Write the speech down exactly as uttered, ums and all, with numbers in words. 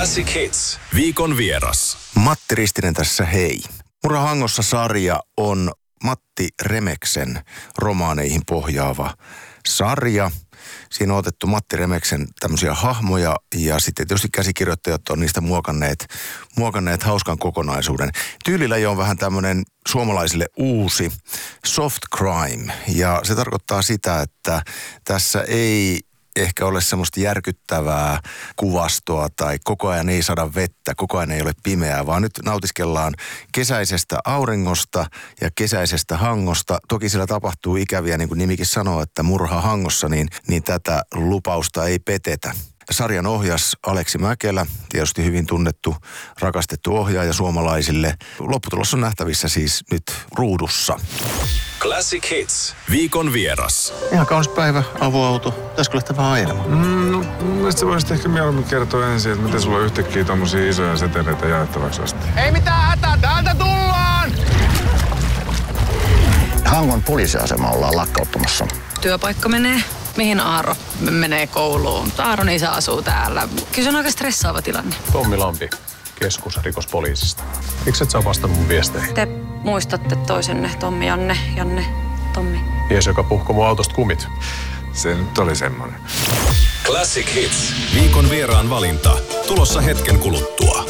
Classic Hits. Viikon vieras. Matti Ristinen tässä, hei. Murha Hangossa-sarja on Matti Remeksen romaaneihin pohjaava sarja. Siinä on otettu Matti Remeksen tämmöisiä hahmoja ja sitten tietysti käsikirjoittajat on niistä muokanneet, muokanneet hauskan kokonaisuuden. Tyylilläji on vähän tämmöinen suomalaisille uusi soft crime ja se tarkoittaa sitä, että tässä ei ehkä ole semmoista järkyttävää kuvastoa tai koko ajan ei saada vettä, koko ajan ei ole pimeää, vaan nyt nautiskellaan kesäisestä auringosta ja kesäisestä Hangosta. Toki siellä tapahtuu ikäviä, niin kuin nimikin sanoo, että murha Hangossa, niin, niin tätä lupausta ei petetä. Sarjan ohjas Aleksi Mäkelä, tietysti hyvin tunnettu, rakastettu ohjaaja suomalaisille. Lopputulos on nähtävissä siis nyt ruudussa. Classic Hits. Viikon vieras. Ihan kaunis päivä, avoauto. Pitäisikö lähteä vähän ajelemaan? Mm, no, mun mielestä sä voisit ehkä mieluummin kertoa ensin, että miten sulla on yhtäkkiä tommosia isoja seteleitä jaettavaksi asti. Ei mitään hätää, täältä tullaan! Hangon poliisiasema ollaan lakkauttamassa. Työpaikka menee. Mihin Aaro menee kouluun? Aaron isä asuu täällä. Kyllä se on aika stressaava tilanne. Tommi Lampi, keskusrikospoliisista. Miksi et sä vastannut mun viesteihin? Te muistatte toisenne, Tommi, Janne, Janne, Tommi. Mies, joka puhkoi mun autosta kumit. Se nyt oli semmonen. Classic Hits. Viikon vieraan valinta. Tulossa hetken kuluttua.